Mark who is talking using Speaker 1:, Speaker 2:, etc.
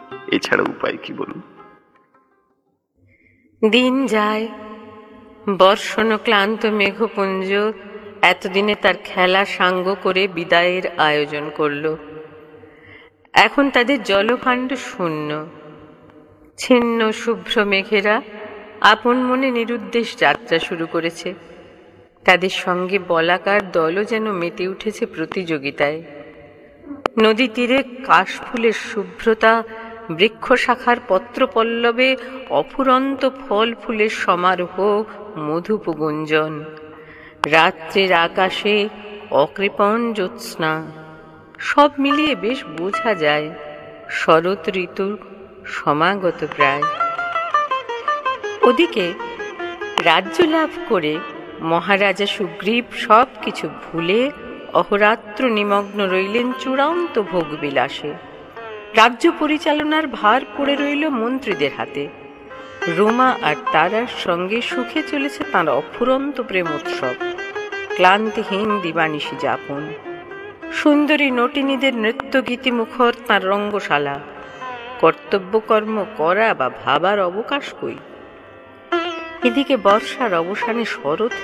Speaker 1: এছাড়া উপায় কি বলুন?
Speaker 2: দিন যায়, বর্ষণ ক্লান্ত মেঘপুঞ্জ এতদিনে তার খেলা সাঙ্গ করে বিদায়ের আয়োজন করল। এখন তাদের জলভাণ্ড শূন্য। ছিন্ন শুভ্র মেঘেরা আপন মনে নিরুদ্দেশ যাত্রা শুরু করেছে। তাদের সঙ্গে বলাকার দলও যেন মেতে উঠেছে প্রতিযোগিতায়। নদী তীরে কাশফুলের শুভ্রতা, বৃক্ষ শাখার পত্রপল্লবে অফুরন্ত ফল ফুলের সমারোহ, মধুপ গুঞ্জন। রাত্রের আকাশে অকৃপণ জ্যোৎস্না, সব মিলিয়ে বেশ বোঝা যায় শরৎ ঋতু সমাগত প্রায়। ওদিকে রাজ্য লাভ করে মহারাজা সুগ্রীব সব কিছু ভুলে অহরাত্র নিমগ্ন রইলেন চূড়ান্ত ভোগবিলাসে। রাজ্য পরিচালনার ভার পড়ে রইল মন্ত্রীদের হাতে। রোমা আর তারার সঙ্গে সুখে চলেছে তাঁর অফুরন্ত প্রেমোৎসব, ক্লান্তিহীন দিবানিশি যাপন। সুন্দরী নটিনীদের নৃত্য গীতি মুখর তাঁর রঙ্গশালা। কর্তব্যকর্ম করা বা ভাবার অবকাশ কই। এদিকে বর্ষার অবসানে শরৎ